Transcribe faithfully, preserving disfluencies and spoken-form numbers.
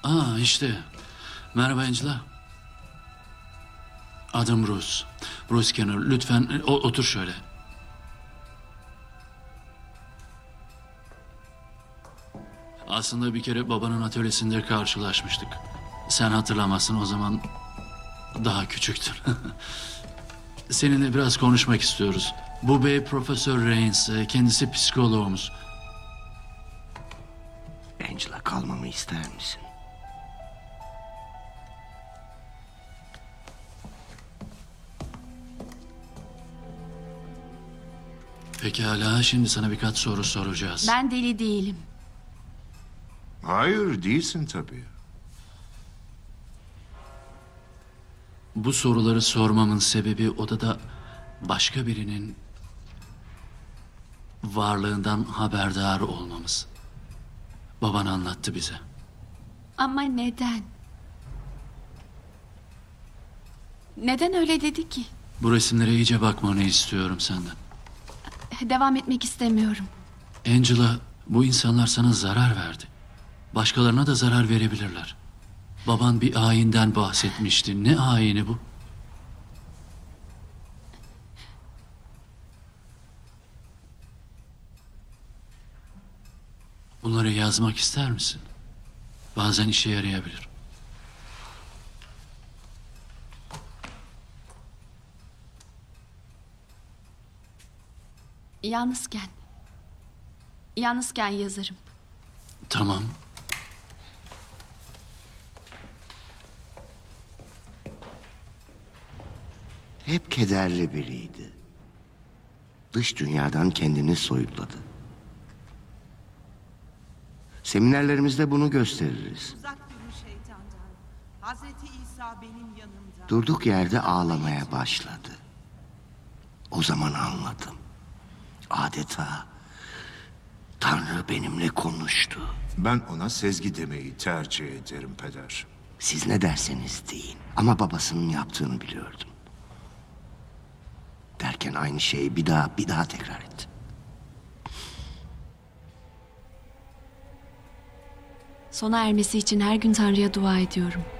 Aa işte. Merhaba Angela. Adım Bruce. Bruce Kenner. Lütfen e, o- otur şöyle. Aslında bir kere babanın atölyesinde karşılaşmıştık. Sen hatırlamazsın, o zaman daha küçüktün. Seninle biraz konuşmak istiyoruz. Bu bey Profesör Reigns, e, kendisi psikoloğumuz. Angela, kalmamı ister misin? Pekala, şimdi sana birkaç soru soracağız. Ben deli değilim. Hayır, değilsin tabii. Bu soruları sormamın sebebi odada başka birinin varlığından haberdar olmamız. Baban anlattı bize. Ama neden? Neden öyle dedi ki? Bu resimlere iyice bakmanı istiyorum senden. Devam etmek istemiyorum. Angela, bu insanlar sana zarar verdi. Başkalarına da zarar verebilirler. Baban bir ayinden bahsetmişti. Ne ayini bu? Bunları yazmak ister misin? Bazen işe yarayabilir. Yalnızken. Yalnızken yazarım. Tamam. Hep kederli biriydi. Dış dünyadan kendini soyutladı. Seminerlerimizde bunu gösteririz. Uzak durun şeytandan. Hazreti İsa benim yanımda. Durduk yerde ağlamaya başladı. O zaman anladım. Adeta Tanrı benimle konuştu. Ben ona Sezgi demeyi tercih ederim peder. Siz ne derseniz deyin. Ama babasının yaptığını biliyordum. Derken aynı şeyi bir daha bir daha tekrar etti. Sona ermesi için her gün Tanrı'ya dua ediyorum.